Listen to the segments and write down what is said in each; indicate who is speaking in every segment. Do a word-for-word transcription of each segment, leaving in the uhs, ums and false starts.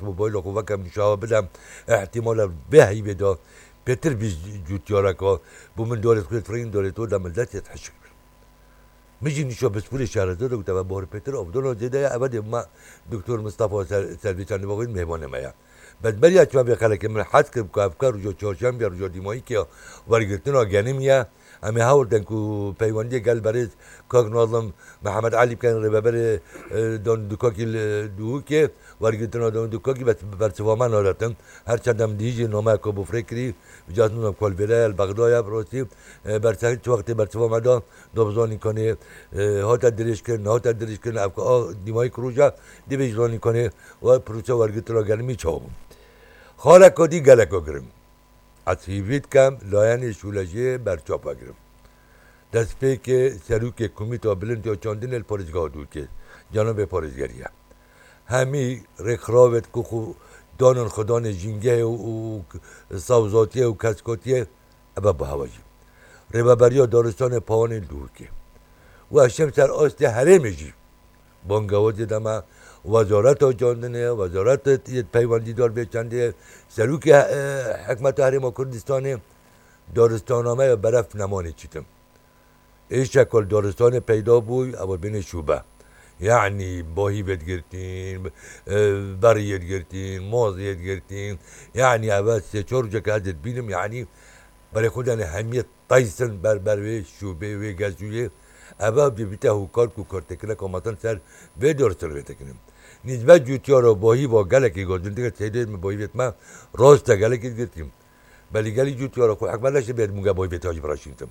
Speaker 1: وقت موبایل خوب وقت مشاهده بدم احتمالا بهی بدا بهتر بیش جوتیارا که بو من دارت خود فرین دارت تو دم دست تحشک میجی نیشو بسپول شهرزاد رو گفتم بار پتر افدان زده اول ما دکتر مصطفی سرویسانی باقی مهمان مایا بعد بری اتفاق بخاله که من حد که افکار رجوع چهارشنبه یا رجوع دیمایی که ورگرتن آگانی میا اما هاول دنکو پیوندی قال برز کاغ نظام محمد علي كان ربابر دون دکاکی دو که ورگرتن دون دکاکی بس برسوما نارتن هر چندم دیجی نامه کو بفرکری جات نام کل بره البغداد بروسی برسه چه وقت برسوما دا دوبزانی کنه هات درش کن هات درش کن افکار دیمایی کروجا دی بجرانی کنه و پروسه ورگرتن آگانی می چاوم خاله کدی گلکو گرم اتیویت کم لاین شولجی برچاپ گرم دست پی که سروک کمیتا بلند یا چاندن الپارزگاه دو که جناب پارزگریه همی رخراوت که خو دانن خدان جنگه و سوزاتیه و کسکاتیه ابا به هواجی ربابریا دارستان پاوان دو که و اشم سر آست حرمه جی بانگوازی دمه وزارت آجاندنه وزارت پیوندی دار بیچنده سروک حکمت حرم کردستانه دارستانامه برف نمانه چیتم ای شکل دارستان پیدا بوی اول بین شوبه یعنی باهی بد گرتین بریت گرتین مازیت گرتین یعنی اول سه چهار جا که حضرت بینم یعنی برای خودن همیت تایسن بر بروی شوبه و گزویه اول بیبیته هوکار کو کرتکله کامتان سر و دارستان بیتکنیم نسبت جوتیا را باهی با گلکی گذاشتن که سیده باهی بیت ما راست گلکی گرتیم ولی گلی جوتیا را خو اکبر نشه بیاد موگه باهی بیت هاج براشینتم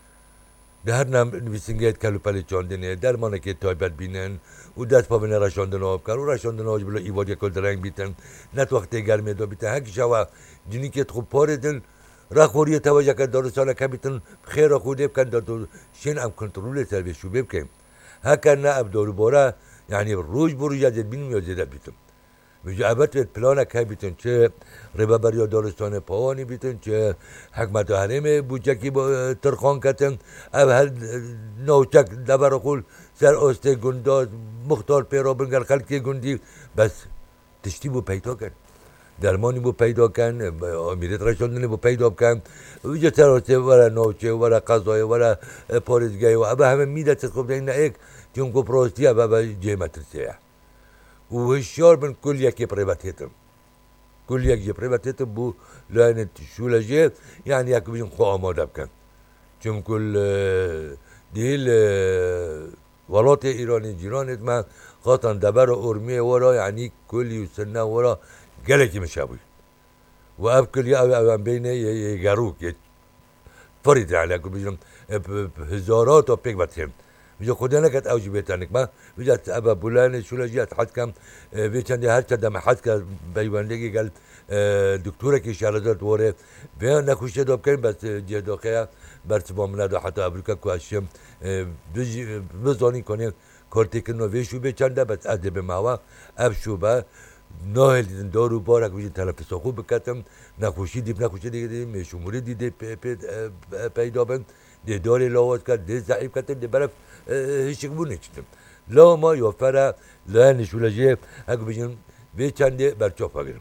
Speaker 1: در نام نویسنگیت کلو پلی چاندنه در مانه که تایبت بینن و دست پا بینه رشاندن آب کن و رشاندن آج بلا ایوادی کل درنگ بیتن نت وقتی گرمه دو بیتن هکی شوا جنی که خوب پاردن رخوری توجه که دارستانه که بیتن خیر خوده بکن در دو شین ام کنترول سر به شوبه بکن هکر نه اب دارو باره یعنی روز بروز جدید بینم یا زیده بیتم میگه ابد پلان که بیتن چه ربابریا دارستان پاوانی بیتن چه حکمت حرم بوچکی با ترخان کتن اب هر نوچک دبر قول سر آسته گنداز مختار پیرا بنگر خلقی گندی بس تشتی بو پیدا کن درمانی بو پیدا کن امیرت رشاندنی بو پیدا کن ویجا سر آسته ورا نوچه ورا قضای ورا پارزگاه و اب همه میده چه خوب دین ایک تیم کو پروستی اب اب جه مترسیه و هشیار من کل یکی پریواتیتم کل یکی پریواتیتم بو لاین شولجه یعنی یک بیشتر خو آماده بکن چون کل دیل ولات ایرانی جیرانت ما خاطر دبر ارمیه ورا یعنی کلی سنه ورا گلکی مشابه و اب کلی اب اب بینه یگروک فرید یعنی کل بیشتر هزارات و پیک باتیم میگه خدا نکرد اوجی بیتانک ما میگه ابا بولان شولجیات حد کم بیچندی هر چند دم حد که بیواندگی قال دکتوره که شهرزاد وره و نکوشه داب کن بس جداخیا برس بامناد و حتی امریکا کوشم بزانی کنه کارتی که نو ویشو بیچنده بس ادب ماوا اب شوبه نهل دارو بارک وجود طرف ساخو بکتم نکوشی دیپ نکوشی دیگه دی میشوموری دیده پیدا بند دی داری لاوات کرد دی ضعیف کرد دی برف هیچ بونه چیدم لا ما یوفره لا نشولجه اگه بجن به چنده برچاپ بگیرم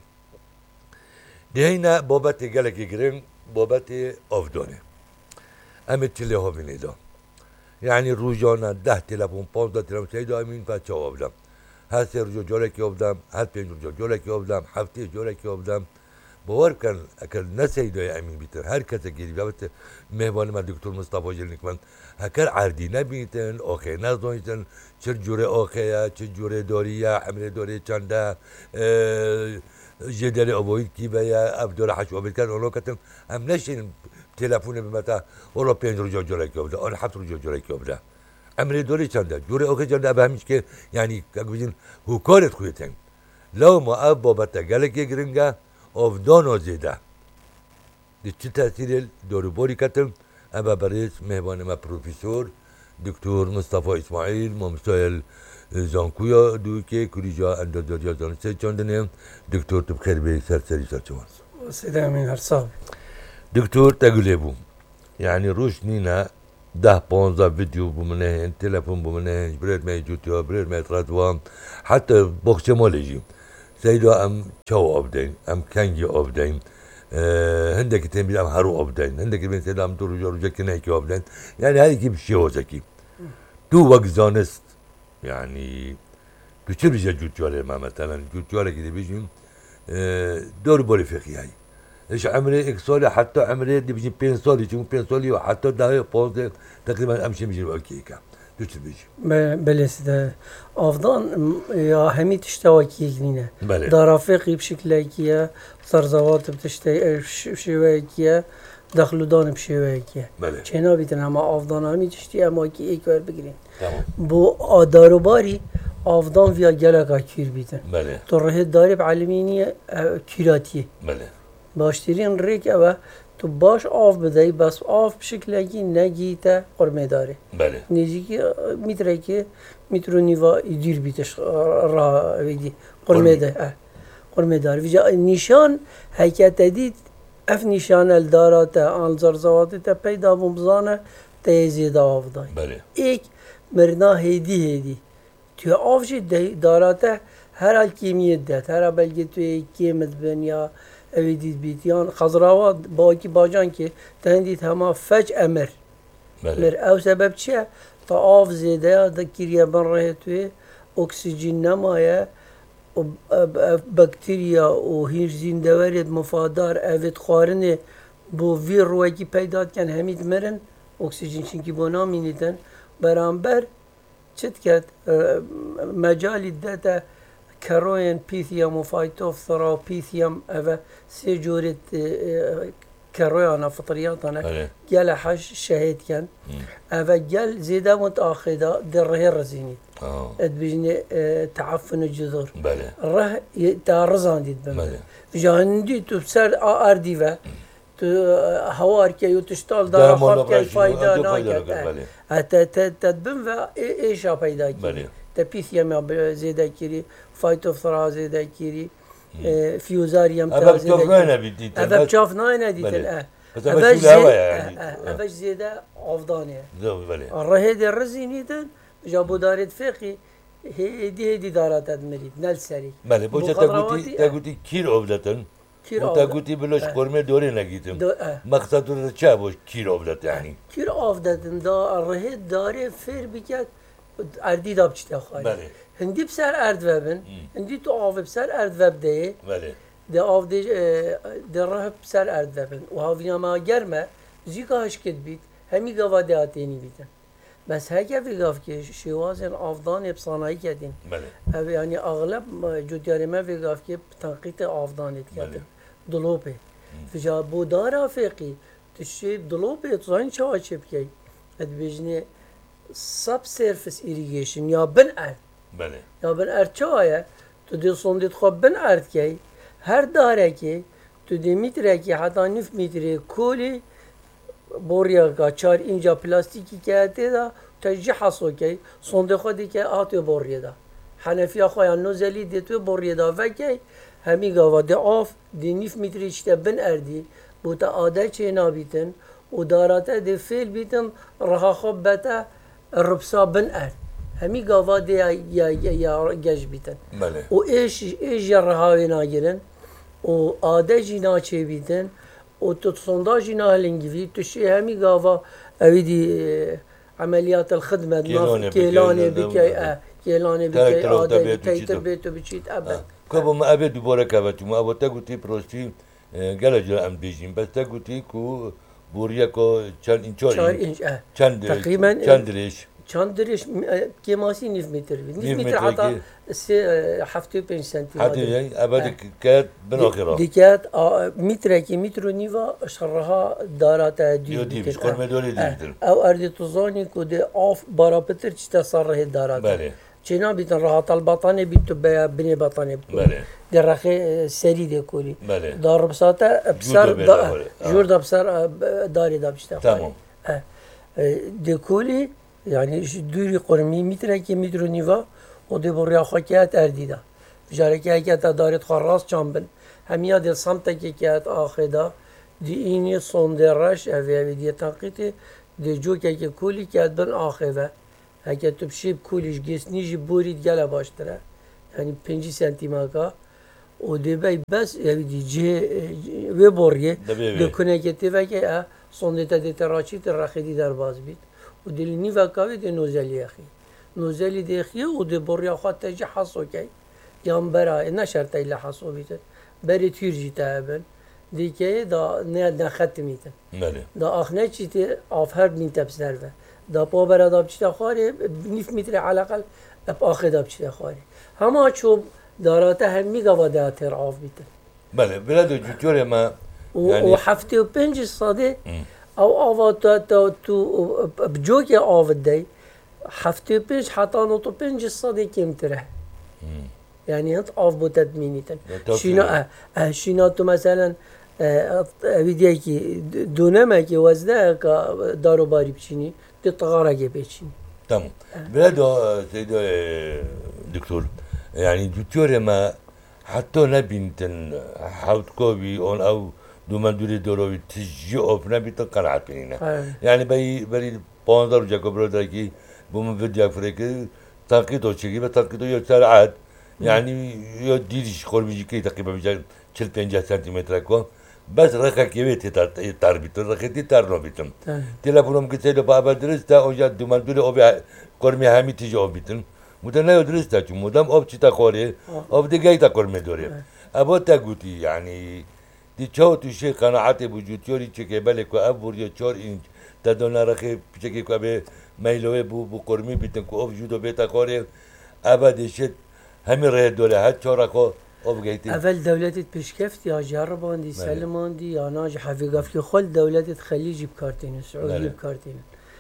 Speaker 1: دینا بابت گلکی گرم بابت افدانه امت چله ها بینیدا یعنی روزانه ده تلفن پانزده تلفن سیدا امین بچه آبدم هر سه روز جالکی آبدم هر پنج روز جالکی آبدم هفته جالکی آبدم باور کن اگر نسیدای امین بیتن هر کسی گیری بیابت مهمان من دکتر مصطفی جلنک من هکر عردی نبیتن آخه نزدانیتن چه جوره آخه چه جوره داریه حمله داری چنده جدل آبوید کی بیا عبدالله حشو آبید کن اونا کتن هم نشین تلفون بمتا اولا پنج رو جوره کی آبده آن هفت رو جوره کی آبده حمله داری چنده جوره آخه چنده به همیش که یعنی اگه بجین حکارت خویتن لو ما اب بابت گلکی گرنگه افدان زیده دی چه تاثیر داروباری کتم اما برای مهمان ما پروفیسور دکتر مصطفی اسماعیل ممسایل زانکویا دو که کلیجا اندازداری دانشگاه چاندنه دکتر تو بخیر به سرسری سرچوان
Speaker 2: سیده امین هرسال
Speaker 1: دکتر تگوله بوم یعنی روش نینا ده پانزده ویدیو بومنه تلفن بومنه برید می جوتیا برید می ترادوام حتی بخش مالجی سيدو أم شو أبدين أم كنجي أبدين أه هندك تنبي أم هرو أبدين هندك بين سيدو أم دور جور جاكي نحكي أبدين يعني هذه كيف شيء وزكي تو وقت زانست يعني بيصير بيجي جوتيولا ما مثلا جوتيولا كده بيجي أه دور بولي فقهي هاي ايش عمري اكسولي حتى عمري دي بيجي بين سولي تشوف بين سولي وحتى ده بوز تقريبا امشي بيجي اوكيكا دوتش بيجي
Speaker 2: بلس ده افضل يا همي تشتوى كيكنينه درافقي بشكل كيا صرزوات بتشتي بشويكيا دخلوا دان بشويكيا چنا بيتن اما افضل همي تشتي اما كي اكبر بگرين
Speaker 1: تمام
Speaker 2: بو داروباري افضل فيا جلقا كير بيتن
Speaker 1: بله
Speaker 2: طره دارب علمينيه كيراتيه
Speaker 1: بله
Speaker 2: باشترين ريك اوه تو باش آف بدهی بس آف بشکلی که نگیته قرمه داره
Speaker 1: بله
Speaker 2: نیزی که میتره که میترو نیوا دیر بیتش را ویدی قرمه ده قرمه داره ویجا نشان حکت دید اف نشان الدارات آن زرزوات تا پیدا بمزانه تیزیده آف دای
Speaker 1: بله
Speaker 2: ایک مرنا هیدی هیدی تو آف جی دارات هر حال کیمیت داد هر بلگه توی کیمت بن یا اویدید بیتیان خضراوات باقی باجان که تندید همه فج امر
Speaker 1: بله
Speaker 2: مر او سبب چیه تا آف زیده دکیریا بن راه توی اکسیژن نمایه و بکتریا و هیچ زندوارد مفادار اوید خوارنه بو ویر روی که پیداد کن همید مرن اکسیژن چنکی بنا مینیدن برانبر چت کرد مجالی داده كروين بيثيوم وفايتوفثرا وبيثيوم أفا سيجورة كرويانا فطرياتنا قال حش شهيد كان أفا قال زيدا متأخذة درهي الرزيني ادبجني تعفن الجذور
Speaker 1: بله
Speaker 2: ره تارزان ديد بمه جاندي تبسر أرديفا هوار كي يتشتال دار خط كي فايدة ناكت تدبن و إيشا پیدا كي تبيثيوم زيدا كيري فايتوفثرا زيدا كيري فيوزاريوم
Speaker 1: تا زيدا كيري
Speaker 2: أبا بشاف ناينا ديتن اه
Speaker 1: بس أبا شو يعني
Speaker 2: أبا زيدا عفضانية
Speaker 1: بله
Speaker 2: الرهيد الرزيني دن جابو دارد فقي هدي هدي دارات ادمريد نل سري
Speaker 1: بله بوجه تقولي تقولي كير عفدتن وتقولي بلوش قرمه دوري نجيتم مقصد الرشا بوش كير عفدت يعني
Speaker 2: كير عفدتن دا الرهيد داري فير بكت اردی داب چیته خواهی
Speaker 1: بله
Speaker 2: هندی بسر ارد وبن هندی تو آف بسر ارد وب ده
Speaker 1: بله
Speaker 2: ده آف ده ده راه بسر ارد وبن و هاوینا ما گرمه زیکا هشکت بید همی گاوا ده آتینی بیدن بس هکه وی گاف که شوازن آفدان ابصانایی کردین
Speaker 1: بله
Speaker 2: یعنی اغلب جوتیاری ما وی گاف که تنقیط آفدانیت کردن دلوپه فجا بودارا فقی تشیب دلوپه تزاین چوا چپ کی ادبیجنی subsurface irrigation یا بن ارد
Speaker 1: بله
Speaker 2: یا بن ارد چاهیه تو دی صندید خواب بن ارد که هر داره که تو دی میتره که حتی نف میتره کولی بوریا که چار اینجا پلاستیکی که دا تا جی حسو که صندید خودی که آتو بوریا دا حنفیا خواهی نوزلی دی تو بوریا دا و که همی گاوا دی آف دی نف میتره چیتا بن اردی بوتا آده چه نابیتن و داراته دی فیل بیتن رها خواب بتا الربصا بن ارد همي قافادي يا يا يا جاج بيتن
Speaker 1: بله
Speaker 2: و ايش ايش جرهاوي ناجرن و آدجي ناچي بيتن و تصنداجي ناهلنجي تشي همي قافا اويدي عمليات الخدمه كيلاني بكي اه كيلاني بكي آدجي تيتر بيتو بتشيت ابد
Speaker 1: كبو ما ابد بورك ابد ما ابو تاغوتي بروستي جلاجا ام بيجين بس تاغوتي كو بوريا كو چند انچو چند
Speaker 2: تقريبا
Speaker 1: چند ريش
Speaker 2: چند ريش كيماسي نيف متر نيف متر حتى سي حفتي بين سنتي
Speaker 1: حتى يعني ابد كات بناخره
Speaker 2: دي كات متر كي متر نيفا شرها دارات دي
Speaker 1: دي مش قرمه دوري دي
Speaker 2: او اردي تزاني كو دي اوف بارابتر چتا صره دارات
Speaker 1: بله
Speaker 2: چنا بيتن راحت البطانه بيتو بني بطانه
Speaker 1: بله
Speaker 2: درخه سري دي كولي
Speaker 1: بله
Speaker 2: دار بساطه بسر جور دا بسر داري دا بشتا
Speaker 1: تمام
Speaker 2: دي كولي يعني دوري قرمي متر كي متر نيفا ودي بريا خاكيات ارديدا جاركي هكاتا دارت خراس چامبن هميا دي صمتا كي كات اخدا دي اني صندرش اوي دي تنقيتي دي جوكا كي كولي كات بن اخدا هكا تبشيب كوليش جسنيجي بوريد جلا باشتره يعني پنج سنتيماكا ودبي بس يبدي جه وبوريه
Speaker 1: دبي.
Speaker 2: دكونه كتيفه كه صندته تراشي تراخدي در باز بيت ودلني فكاوي دي نوزلي اخي نوزلي دي اخي ودبوريا خاطر تجي حصو كي يام برا نشرت الى حصو بيت بري تيرجي تابن دي كي دا نه ختميته
Speaker 1: بله
Speaker 2: دا اخنه چيتي افهر من تبسرفه دا پا برا دا بچتا خاري نيف متر على الاقل اب اخر دا بچتا خاري هما چوب داراته هم میگه ده ترعاف بیتن
Speaker 1: بله بلاد جوتيوري ما
Speaker 2: يعني و هفته و پنج صاده او آوا تا تا تو بجوك آوا دی هفته و پنج حتی نوتو پنج صاده کم تره يعني هنت آف بو تدمينيتن شينا اه شينا تو مثلا ویدیایی که دونمه که وزده که دارو باری بچینی دی طغاره که بچینی
Speaker 1: تمام بلاد سيد دكتور يعني جوتيوري ما حتى نبينتن حوت كوبي اون او دومن دوري دوروي تجي اوف نبيتن قناعت بيننا يعني بي بري بوندر جاكو بروداكي بوم فيديو فريك تنقيد وشيكي بتنقيد يوتر عاد يعني يديش خور بيجي كي تقريبا بيجي ثلاثة وخمسين سنتيمتر كو بس رخا كيويت تار بيتن رخيتي تار نو بيتن تليفونم كتير بابا درستا اوجا دومن دوري اوبي كورمي همي تيجي اوف بيتن مدام لا يدرس تاچو مدام اب چی تا خوره اب دیگه تا کار میداره ابا تا گوتی یعنی دی چاو تو شی قناعت وجودیوری چه که بله کو اب وریا چهار اینچ تا دونه رخه چه که به میلوه بو بو قرمی بیتن کو اب جودو بیتا خوره ابا دیشت همین ره دوله هر چهار کو اب گیتی
Speaker 2: اول دولت پیشکفت یا جرباندی سلماندی یا ناج حفیقف که خل دولت خلیجی بکارتین سعودی بکارتین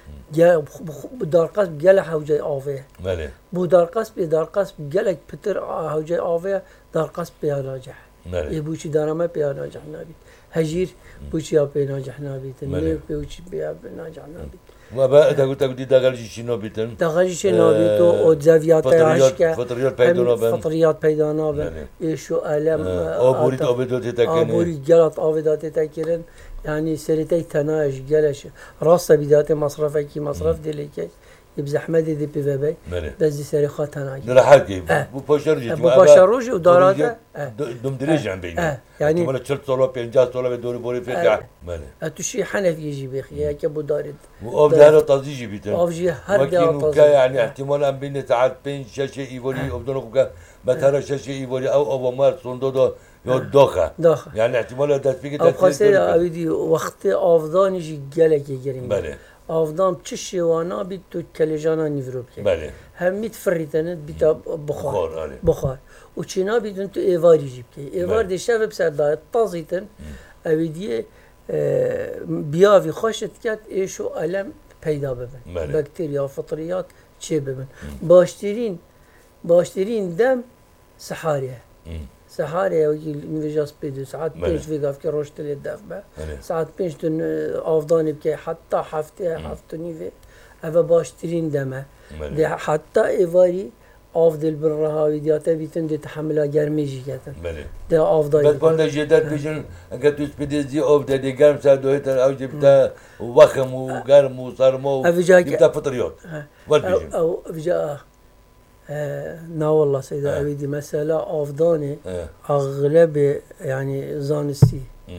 Speaker 2: جا بدار قصب جل حوجي آوه.
Speaker 1: بله.
Speaker 2: بدار قصب بدار قصب جلك بتر حوجي آوه دار قصب بيا ناجح.
Speaker 1: بله.
Speaker 2: يبوشي دارما بيا ناجح نابيت. هجير بوشي بيا ناجح نابيت. النيل بوشي بيا ناجح نابيت.
Speaker 1: وبا تقول تقول دي داغلجي شنو بيتن؟
Speaker 2: داغلجي نابيت و زاويات
Speaker 1: عشكة. فطريات بيدانا بن.
Speaker 2: فطريات بيدانا بن. إيشو ألم.
Speaker 1: أبوريت أبدوتي تكني.
Speaker 2: أبوريت جلط أبدوتي تكرن. يعني سرتي تناش جلش راسه بداية مصرفه كي مصرف دليكي يبزحمه دي بيبي بس دي سري خاتناش
Speaker 1: لا حكي بو باشر جيت
Speaker 2: بو باشر روج وداراته
Speaker 1: دم دريج عم بين
Speaker 2: يعني
Speaker 1: ولا تشرت صولا بينجاز صولا بدوري بوري فيك ماله
Speaker 2: اتشي حنفي يجي بخي يا كبو دارد
Speaker 1: وأب دارو تازيجي بيتن
Speaker 2: أفجي هر
Speaker 1: دارو يعني احتمال ام بين ساعات بين شاشة ايفوري ابدونو كا بترى شاشة ايفوري او ابو مار صندوق يا داخل
Speaker 2: داخل
Speaker 1: يعني احتمال دست بيجي
Speaker 2: تدريس خاصة أودي وقت أفضان يجي جلك يجرين
Speaker 1: بله
Speaker 2: أفضان بتشي وانا بيتو كلجانا نيفروب
Speaker 1: بله
Speaker 2: هم ميت فريتنا بيتا بخار
Speaker 1: بخار
Speaker 2: بخار وشينا بيتون تو إيفار يجيب كي إيفار دي شاف بسرد طازيتن أودي بيافي خشت كات إيشو ألم پیدا ببن بكتيريا فطريات چه ببن باشترين باشترين دم سحارية سحارية ويجي نفجاس بيدو ساعات بينش في قاف كي روشت اللي الدفبة ساعات بينش تن أفضاني بكي حتى حفتة حفتة نيفي أفا باشترين دمه دي حتى إيفاري أفضل بالرها ويدياتا بيتن دي تحملها جرمي جيكاتن دي أفضل
Speaker 1: بس كون جيدات بيجن أنك تسبيدي زي أفضل دي جرم سادوهيتا أو جبتا وخم وجرم وصرمو جبتا فطريات
Speaker 2: أو أو فجأة آه نا والله سيدة أبيدي مثلا أفضاني أغلب يعني زانستي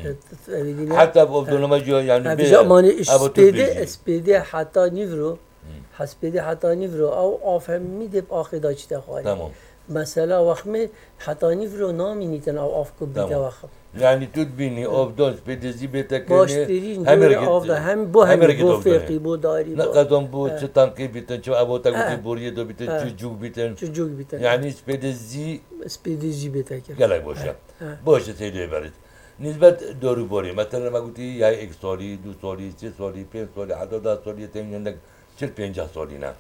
Speaker 1: حتى بأفضل ما جو يعني
Speaker 2: بيجا ماني اسبيدي اسبيدي حتى نيفرو حسبيدي حتى نيفرو أو أفهم ميدي بآخر داش تخاري
Speaker 1: تمام
Speaker 2: مثلا وخمي حتى نيفرو نامي نيتن أو أفكو بيتا وخم
Speaker 1: يعني تدبيني أفضل سبيدي زي بيتك
Speaker 2: باشترين دوري أفضل هم بو هم بو فيقي بو داري
Speaker 1: نقدم بو تنقي بيتن شو أبو تقولي بوريه دو بيتن شو جوج بيتن
Speaker 2: شو جوج بيتن
Speaker 1: يعني سبيدي زي
Speaker 2: سبيدي زي بيتك
Speaker 1: قالك بوشة بوشة سيدي برد نسبة دوري بوري مثلا ما قلتي يا إكس سوري دو سوري سي سوري بين سوري حتى دا سوري تاني عندك شل بينجا سوري نا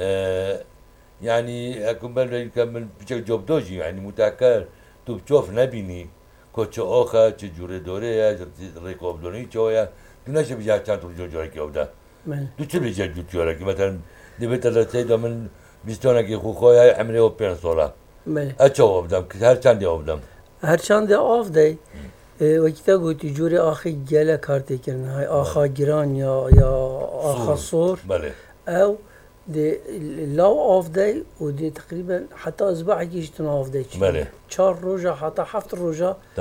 Speaker 1: يعني أكون بل كمل بشكل جوب دوجي يعني متأكد تو بتشوف نبيني كوتش أخا تجوري دوري ريكوب دوني شوية تناش بيجا كان ترجع جوري كيودا تو شو بيجا جوتيورا كي مثلا دبيت الرسالة من بيستونا كي خوخويا عمري أو بين صورة أشوف أبدم هر چندی أبدم
Speaker 2: هر چندی أفضل وقتی گویی جوری آخی گله کارتی کردن های آخا گران یا یا آخا صور
Speaker 1: بله
Speaker 2: او دي لاو اوف داي ودي تقريبا حتى اسبوع يجي تناوف داي
Speaker 1: بله.
Speaker 2: چهار روزا حتى حفت روزا